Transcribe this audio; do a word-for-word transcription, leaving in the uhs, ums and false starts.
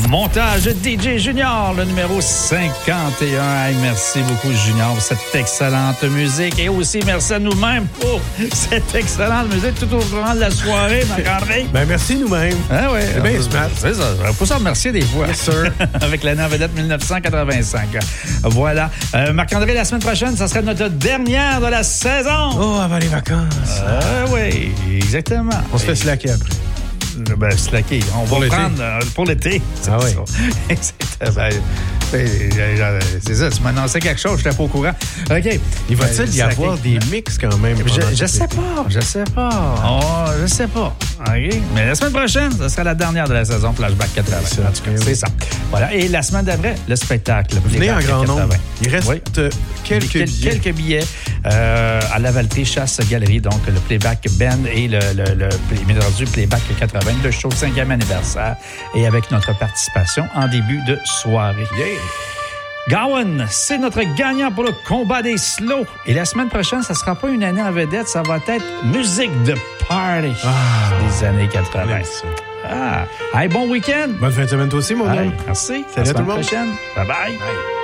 Montage de D J Junior, le numéro cinquante et un. Hey, merci beaucoup, Junior, pour cette excellente musique. Et aussi, merci à nous-mêmes pour cette excellente musique tout au long de la soirée, Marc-André. Ben, merci nous-mêmes. Ah oui. C'est bien smart. C'est ça. Il faut s'en remercier des fois. Yes, sir. Avec l'année en vedette mille neuf cent quatre-vingt-cinq. Voilà. Euh, Marc-André, la semaine prochaine, ça sera notre dernière de la saison. Oh, avant les vacances. Ah oui, exactement. On se fait slacker après. Ben, slacker. On Pour va l'été. prendre euh, pour l'été. Ah oui. C'est ben, c'est ça, tu m'as annoncé quelque chose, je n'étais pas au courant. OK. Il va-t-il Ben, y slacker. avoir des mix quand même? Je, pendant je tout sais l'été? pas, je sais pas. Oh, je sais pas. OK. Mais la semaine prochaine, ce sera la dernière de la saison Flashback quatre-vingts. C'est ça, En tout cas, oui. c'est ça. Voilà. Et la semaine d'après, le spectacle. Venez en Playback grand nombre. quatre-vingts. Il reste Oui. euh, quelques Quel- billets. Quelques billets euh, à la Valtée Chasse Galerie, donc le Playback Band et le, le, le, le rendu Playback quatre-vingts, le show cinquième anniversaire, et avec notre participation en début de soirée. Yeah. Gowan, c'est notre gagnant pour le combat des slows. Et la semaine prochaine, ça ne sera pas une année en vedette, ça va être musique de party Ah. des années quatre-vingts. Merci. Ah, hey, bon week-end. Bonne fin de semaine toi aussi, mon Hey, homme. merci. Salut À la à tout le semaine monde. prochaine. Bye bye. Bye.